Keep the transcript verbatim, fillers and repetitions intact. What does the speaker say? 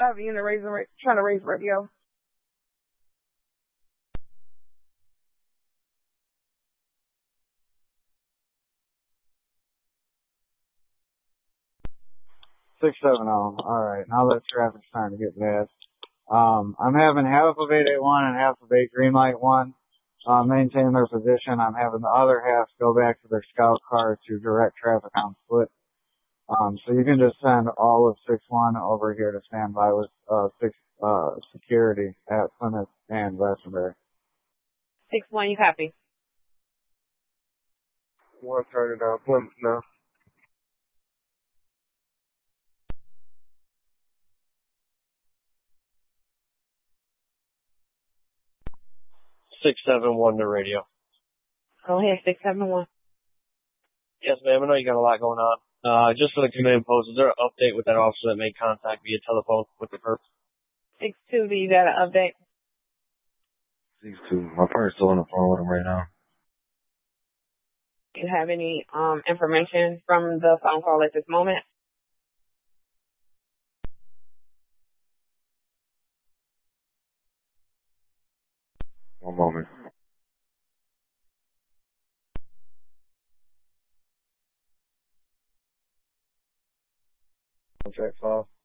I'll be in the raising, trying to raise radio. six seven zero. All right. Now that traffic's starting to get bad. Um, I'm having half of eight eight one and half of eight Green Light one uh, maintain their position. I'm having the other half go back to their scout car to direct traffic on foot. Um, so you can just send all of six one over here to stand by with uh, six uh, security at Plymouth and Glastonbury. six one, you copy? One turning down Plymouth now. six seven one to radio. Go ahead, six seven one. Yes, ma'am. I know you got a lot going on. Uh, just for the command post, is there an update with that officer that made contact via telephone with the perp? six two, do you got an update? six two. My partner's still on the phone with him right now. Do you have any um information from the phone call at this moment? One moment. Contract file.